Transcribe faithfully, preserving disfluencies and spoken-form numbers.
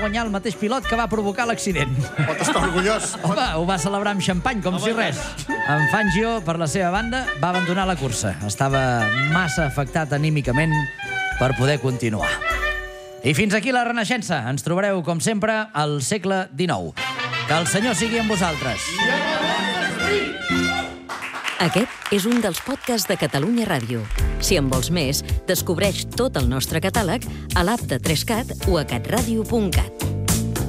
guanyar el mateix pilot que va provocar l'accident. Pot estar orgullós. Home, ho va celebrar amb xampany, com si res. En Fangio, per la seva banda, va abandonar la cursa. Estava massa afectat anímicament per poder continuar. I fins aquí la Renaixença. Ens trobareu, com sempre, al segle dinou. Que el Senyor sigui amb vosaltres. Aquest és un dels podcasts de Catalunya Ràdio. Si en vols més, descobreix tot el nostre catàleg a l'app de tres cat o a catradio punt cat.